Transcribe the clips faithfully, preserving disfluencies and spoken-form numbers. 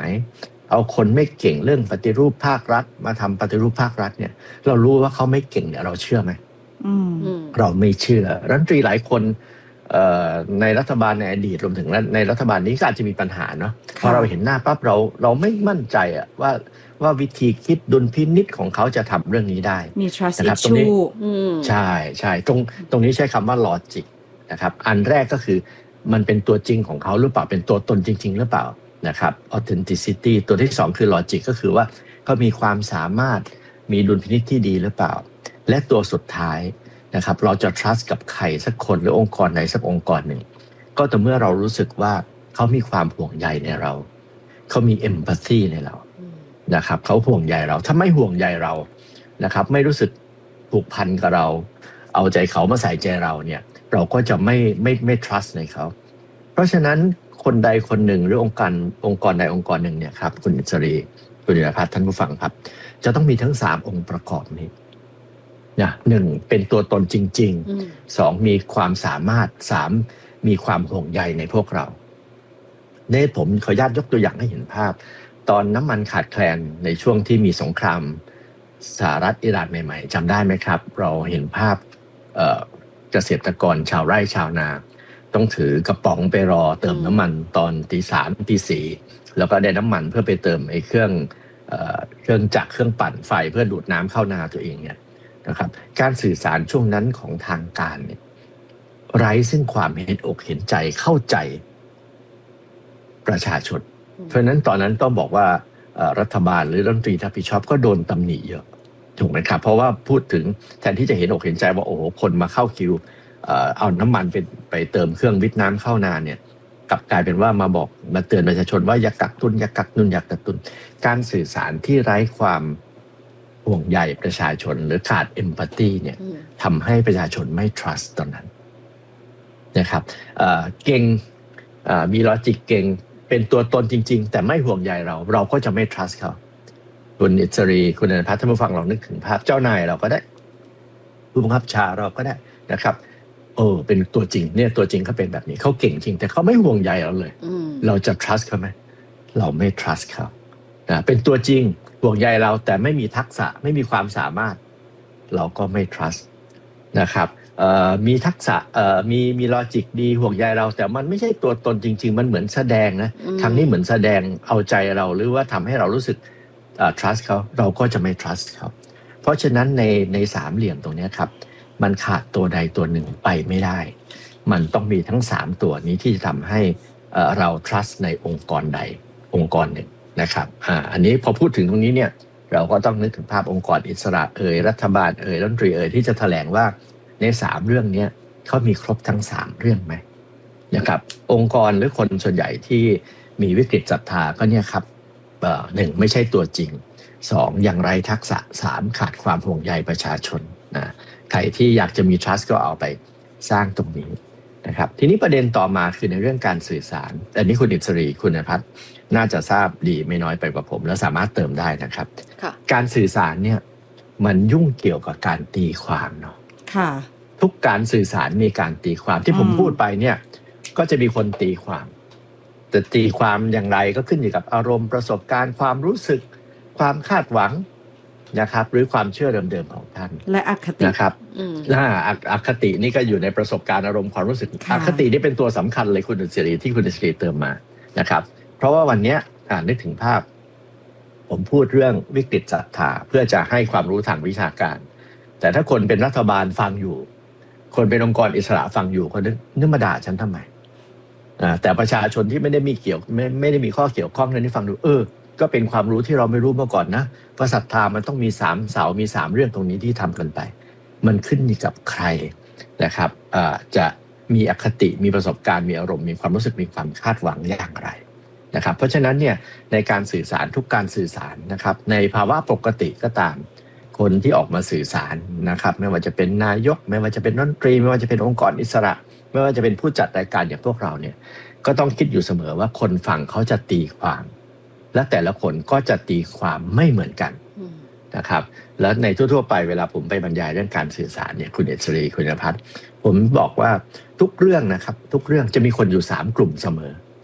เอาคนไม่เก่งเรื่องปฏิรูปภาครัฐมาทำปฏิรูปภาครัฐเนี่ยเรารู้ว่าเขาไม่เก่งเนี่ยเราเชื่อไหมเราไม่เชื่อรัฐมนตรีหลายคนในรัฐบาลในอดีตรวมถึงในรัฐบาลนี้ก็อาจจะมีปัญหาเนาะพอเราเห็นหน้าปั๊บเราเราไม่มั่นใจอะว่าว่าวิธีคิดดุลพินิจของเขาจะทำเรื่องนี้ได้มี trust issue ใช่ใช่ตรงตรงนี้ใช้คำว่า logic นะครับอันแรกก็คือมันเป็นตัวจริงของเขาหรือเปล่าเป็นตัวตนจริงๆหรือเปล่านะครับ authenticity ตัวที่สองคือ logic ก็คือว่าเขามีความสามารถมีดุลพินิจที่ดีหรือเปล่าและตัวสุดท้ายนะครับเราจะ trust กับใครสักคนหรือองค์กรไหนสักองค์กรหนึ่งก็ต่อเมื่อเรารู้สึกว่าเขามีความห่วงใยในเราเขามี empathy ในเรานะครับเขาห่วงใยเราถ้าไม่ห่วงใยเรานะครับไม่รู้สึกผูกพันกับเราเอาใจเขามาใส่ใจเราเนี่ยเราก็จะไม่ไม่ไม่ trust ในเขาเพราะฉะนั้นคนใดคนหนึ่งหรือองค์การองค์กรใดองค์กรหนึ่งเนี่ยครับคุณอิสรีคุณธีรพัฒน์ท่านผู้ฟังครับจะต้องมีทั้งสามองค์ประกอบนี้นะหนึ่งเป็นตัวตนจริงๆสองมีความสามารถสามมีความห่วงใยในพวกเราเนี่ยผมขออนุญาตยกตัวอย่างให้เห็นภาพตอนน้ำมันขาดแคลนในช่วงที่มีสงครามสหรัฐอิหร่านใหม่ๆจำได้ไหมครับเราเห็นภาพเอ่อเกษตรกรชาวไร่ชาวนาต้องถือกระป๋องไปรอเติมน้ำมันตอนตีสามตีสี่แล้วก็ได้น้ำมันเพื่อไปเติมไอ้เครื่องเอ่อเครื่องจักรเครื่องปั่นไฟเพื่อดูดน้ำเข้านาตัวเองเนี่ยนะครับการสื่อสารช่วงนั้นของทางการเนี่ยไร้ซึ่งความเห็นอกเห็นใจเข้าใจประชาชนเพราะนั้นตอนนั้นต้องบอกว่ารัฐบาลหรือรัฐมนตรีรับผิดชอบก็โดนตำหนิเยอะถูกไหมครับเพราะว่าพูดถึงแทนที่จะเห็นอกเห็นใจว่าโอ้โหคนมาเข้าคิวเอาน้ำมันไปไปเติมเครื่องวิทน้ำเข้านาเนี่ยกลับกลายเป็นว่ามาบอกมาเตือนประชาชนว่าอย่ากักตุนอย่ากักตุนอย่ากักตุนการสื่อสารที่ไร้ความห่วงใยประชาชนหรือขาดเอมพัตตีเนี่ยทำให้ประชาชนไม่ trust ตอนนั้นนะครับเก่งมีลอจิกเก่งเป็นตัวตนจริงๆแต่ไม่ห่วงใยเราเราก็จะไม่ trust เขาคุณอิสรีคุณอนันทพัฒน์ท่านผู้ฟังลองนึกถึงภาพเจ้านายเราก็ได้ผู้บังคับบัญชาเราก็ได้นะครับเออเป็นตัวจริงเนี่ยตัวจริงเขาเป็นแบบนี้เขาเก่งจริงแต่เขาไม่ห่วงใยเราเลยเราจะ trust เขาไหมเราไม่ trust เขานะเป็นตัวจริงห่วงใยเราแต่ไม่มีทักษะไม่มีความสามารถเราก็ไม่ trust นะครับมีทักษะมีมีลอจิกดีห่วงใยเราแต่มันไม่ใช่ตัวตนจริงๆมันเหมือนแสดงนะทางนี้เหมือนแสดงเอาใจเราหรือว่าทำให้เรารู้สึก trust เขาเราก็จะไม่ trust เขาเพราะฉะนั้นในในสามเหลี่ยมตรงนี้ครับมันขาดตัวใดตัวหนึ่งไปไม่ได้มันต้องมีทั้งสามตัวนี้ที่จะทำให้เรา trust ในองค์กรใดองค์กรหนึ่งนะครับอ่าอันนี้พอพูดถึงตรงนี้เนี่ยเราก็ต้องนึกถึงภาพองค์กรอิสระเอ่ยรัฐบาลเอ่ยรัฐมนตรีเอ่ยที่จะแถลงว่าในสามเรื่องนี้เขามีครบทั้งสามเรื่องไหมนะครับองค์กรหรือคนส่วนใหญ่ที่มีวิกฤตศรัทธาก็เนี่ยครับหนึ่งไม่ใช่ตัวจริงสองอย่างไรทักษะสามขาดความห่วงใยประชาชนนะใครที่อยากจะมี trust ก็เอาไปสร้างตรงนี้นะครับทีนี้ประเด็นต่อมาคือในเรื่องการสื่อสารอันนี้คุณอิสรีคุณนภัทรน่าจะทราบดีไม่น้อยไปกว่าผมและสามารถเติมได้นะครับการสื่อสารเนี่ยมันยุ่งเกี่ยวกับการตีความเนาะทุกการสื่อสารมีการตีความที่ผมพูดไปเนี่ยก็จะมีคนตีความแต่ตีความอย่างไรก็ขึ้นอยู่กับอารมณ์ประสบการณ์ความรู้สึกความคาดหวังนะครับหรือความเชื่อเดิมๆของท่านและอคตินะครับอ่าอคตินี่ก็อยู่ในประสบการณ์อารมณ์ความรู้สึกอคตินี่เป็นตัวสำคัญเลยคุณอิสรีที่คุณอิสรีเติมมานะครับเพราะว่าวันนี้อ่านึกถึงภาพผมพูดเรื่องวิกฤตศรัทธาเพื่อจะให้ความรู้ทางวิชาการแต่ถ้าคนเป็นรัฐบาลฟังอยู่คนเป็นองค์กรอิสระฟังอยู่คนนึกนึกมาด่าฉันทำไมอ่าแต่ประชาชนที่ไม่ได้มีเกี่ยวไม่ไม่ได้มีข้อเกี่ยวข้องนั้นที่ฟังดูเออก็เป็นความรู้ที่เราไม่รู้มาก่อนนะว่าศรัทธามันต้องมีสามเสามีสามเรื่องตรงนี้ที่ทำกันไปมันขึ้นอยู่กับใครนะครับอ่าจะมีอคติมีประสบการณ์มีอารมณ์มีความรู้สึกมีความคาดหวังอย่างไรนะครับเพราะฉะนั้นเนี่ยในการสื่อสารทุกการสื่อสารนะครับในภาวะปกติก็ตามคนที่ออกมาสื่อสารนะครับไม่ว่าจะเป็นนายกไม่ว่าจะเป็นรัฐมนตรีไม่ว่าจะเป็นองค์กรอิสระไม่ว่าจะเป็นผู้จัดรายการอย่างพวกเราเนี่ยก็ต้องคิดอยู่เสมอว่าคนฟังเขาจะตีความและแต่ละคนก็จะตีความไม่เหมือนกันนะครับแล้วในทั่วๆไปเวลาผมไปบรรยายเรื่องการสื่อสารเนี่ยคุณเอสรีคุณนภัทรผมบอกว่าทุกเรื่องนะครับทุกเรื่องจะมีคนอยู่สามกลุ่มเสมอ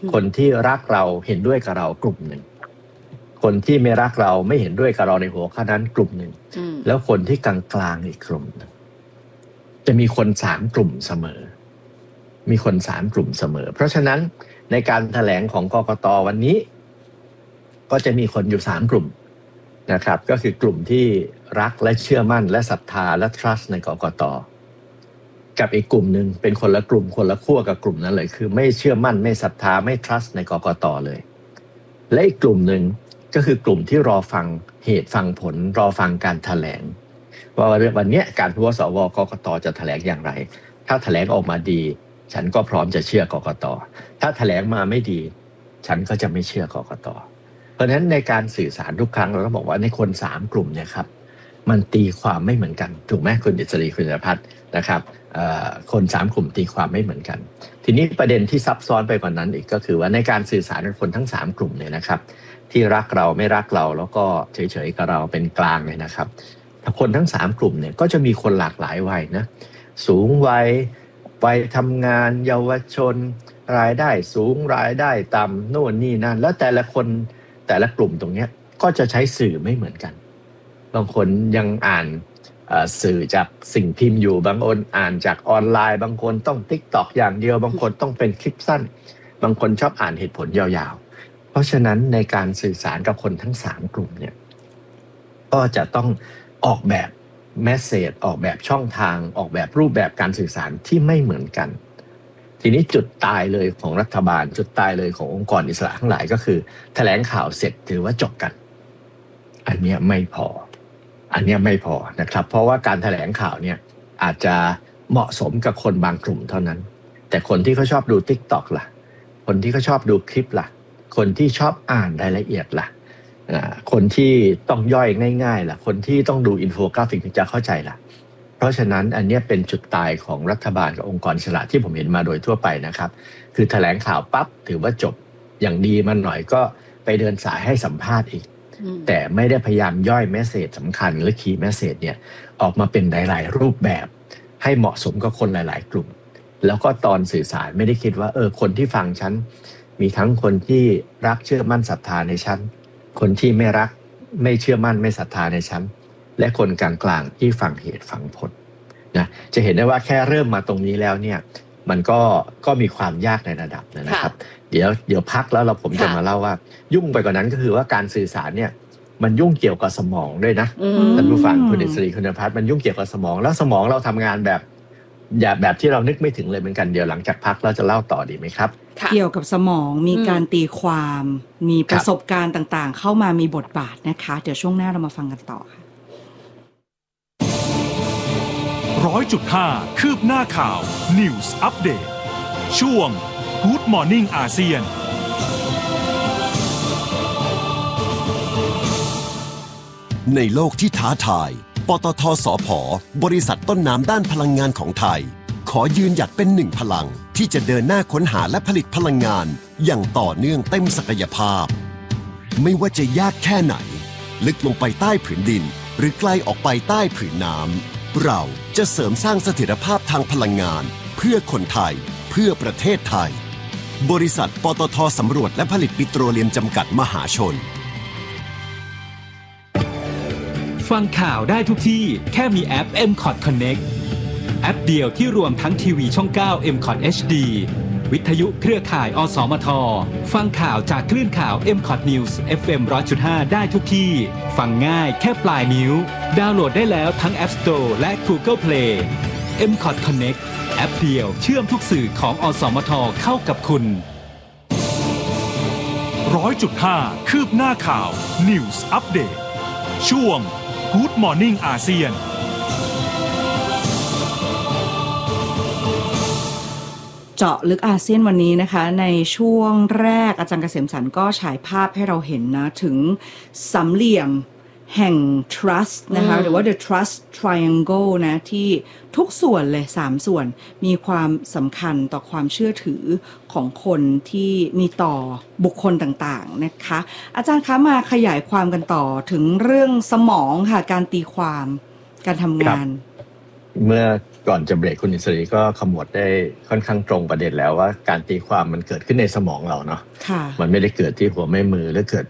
คนที่รักเราเห็นด้วยกับเรากลุ่มหนึ่งคนที่ไม่รักเราไม่เห็นด้วยกับเราในหัวข้อนั้นกลุ่มหนึ่งแล้วคนที่กลางๆอีกกลุ่มนึงจะมีคนสามกลุ่มเสมอมีคนสามกลุ่มเสมอเพราะฉะนั้นในการแถลงของกกต.วันนี้ก็จะมีคนอยู่สามกลุ่มนะครับก็คือกลุ่มที่รักและเชื่อมั่นและศรัทธาและ trust ในกกต.กับอีกกลุ่มหนึ่งเป็นคนละกลุ่มคนละขั้วกับกลุ่มนั้นเลยคือไม่เชื่อมั่นไม่ศรัทธาไม่ trust ในกกต.เลยและอีกกลุ่มหนึ่งก็คือกลุ่มที่รอฟังเหตุฟังผลรอฟังการแถลงว่าวันนี้การผู้ว่าสวกกต.จะแถลงอย่างไรถ้าแถลงออกมาดีฉันก็พร้อมจะเชื่อกกต.ถ้าแถลงมาไม่ดีฉันก็จะไม่เชื่อกกต.เพราะฉะนั้นในการสื่อสารทุกครั้งเราต้องบอกว่าในคนสามกลุ่มเนี่ยครับมันตีความไม่เหมือนกันถูกไหมคุณดิษรีคุณธนภัทรนะครับคนสามกลุ่มตีความไม่เหมือนกันทีนี้ประเด็นที่ซับซ้อนไปกว่านั้นอีกก็คือว่าในการสื่อสารกับคนทั้งสามกลุ่มเนี่ยนะครับที่รักเราไม่รักเราแล้วก็เฉยๆกับเราเป็นกลางเลยนะครับคนทั้งสามกลุ่มเนี่ยก็จะมีคนหลากหลายวัยนะสูงวัยวัยทำงานเยาวชนรายได้สูงรายได้ต่ำโน่นนี่นั่นแล้วแต่ละคนแต่ละกลุ่มตรงนี้ก็จะใช้สื่อไม่เหมือนกันบางคนยังอ่านสื่อจากสิ่งพิมพ์อยู่บางคนอ่านจากออนไลน์บางคนต้อง TikTok อย่างเดียวบางคนต้องเป็นคลิปสั้นบางคนชอบอ่านเหตุผลยาวๆเพราะฉะนั้นในการสื่อสารกับคนทั้งสามกลุ่มเนี่ยก็จะต้องออกแบบเมสเสจออกแบบช่องทางออกแบบรูปแบบการสื่อสารที่ไม่เหมือนกันทีนี้จุดตายเลยของรัฐบาลจุดตายเลยขององค์กรอิสระทั้งหลายก็คือแถลงข่าวเสร็จถือว่าจบกันอันนี้ไม่พออันนี้ไม่พอนะครับเพราะว่าการแถลงข่าวเนี่ยอาจจะเหมาะสมกับคนบางกลุ่มเท่านั้นแต่คนที่เขาชอบดู TikTok ล่ะคนที่เขาชอบดูคลิปล่ะคนที่ชอบอ่านรายละเอียดล่ะคนที่ต้องย่อยง่ายๆล่ะคนที่ต้องดูอินโฟกราฟิกถึงจะเข้าใจล่ะเพราะฉะนั้นอันนี้เป็นจุดตายของรัฐบาลกับองค์กรอิสระที่ผมเห็นมาโดยทั่วไปนะครับคือแถลงข่าวปั๊บถือว่าจบอย่างดีมันหน่อยก็ไปเดินสายให้สัมภาษณ์อีกแต่ไม่ได้พยายามย่อยเมสเสจสำคัญหรือคีย์เมสเสจเนี่ยออกมาเป็นหลายๆรูปแบบให้เหมาะสมกับคนหลายๆกลุ่มแล้วก็ตอนสื่อสารไม่ได้คิดว่าเออคนที่ฟังฉันมีทั้งคนที่รักเชื่อมั่นศรัทธาในฉันคนที่ไม่รักไม่เชื่อมั่นไม่ศรัทธาในฉันและคนกลางๆที่ฟังเหตุฟังผลนะจะเห็นได้ว่าแค่เริ่มมาตรงนี้แล้วเนี่ยมันก็ก็มีความยากในระดับนะครับเดี๋ยวเดี๋ยวพักแล้วเราผมจะมาเล่าว่ายุ่งไปกว่านั้นก็คือว่าการสื่อสารเนี่ยมันยุ่งเกี่ยวกับสมองด้วยนะท่านผู้ฟังคุณดิษรีคุณธนภัทรมันยุ่งเกี่ยวกับสมองแล้วสมองเราทำงานแบบอย่าแบบที่เรานึกไม่ถึงเลยเหมือนกันเดี๋ยวหลังจากพักเราจะเล่าต่อดีไหมครับเกี่ยวกับสมองมีการตีความมีประสบการณ์ต่างๆเข้ามามีบทบาทนะคะเดี๋ยวช่วงหน้าเรามาฟังกันต่อค่ะร้อยจุดห้าคืบหน้าข่าว News Update ช่วง Good Morning อาเซียนในโลกที่ท้าทายปตท.สผ.บริษัทต้นน้ำด้านพลังงานของไทยขอยืนหยัดเป็นหนึ่งพลังที่จะเดินหน้าค้นหาและผลิตพลังงานอย่างต่อเนื่องเต็มศักยภาพไม่ว่าจะยากแค่ไหนลึกลงไปใต้ผืนดินหรือไกลออกไปใต้ผืนน้ำเราจะเสริมสร้างเสถียรภาพทางพลังงานเพื่อคนไทยเพื่อประเทศไทยบริษัทปตท.สำรวจและผลิตปิโตรเลียมจำกัดมหาชนฟังข่าวได้ทุกที่แค่มีแอป เอ็ม คอท Connect แอปเดียวที่รวมทั้งทีวีช่อง เก้า เอ็ม คอท เอช ดี วิทยุเครือข่ายอสมทฟังข่าวจากคลื่นข่าว เอ็ม คอท News เอฟ เอ็ม หนึ่งร้อยจุดห้า ได้ทุกที่ฟังง่ายแค่ปลายนิ้วดาวน์โหลดได้แล้วทั้ง App Store และ Google Play เอ็ม คอท Connect แอปเดียวเชื่อมทุกสื่อของอสมทเข้ากับคุณร้อยจุดห้า คืบหน้าข่าว News Update ช่วง Good Morning อาเซียนเจาะลึกอาเซียนวันนี้นะคะในช่วงแรกอาจารย์เกษมสรรก็ฉายภาพให้เราเห็นนะถึงสามเหลี่ยมแห่ง trust นะคะหรือว่า the trust triangle นะที่ทุกส่วนเลยสามส่วนมีความสำคัญต่อความเชื่อถือของคนที่มีต่อบุคคลต่างๆนะคะอาจารย์คะมาขยายความกันต่อถึงเรื่องสมองค่ะการตีความการทำงานเมื่อก่อนจะเบรกคุณอิสรีก็ขมวดได้ค่อนข้างตรงประเด็นแล้วว่าการตีความมันเกิดขึ้นในสมองเราเนาะมันไม่ได้เกิดที่หัวแม่มือหรือเกิด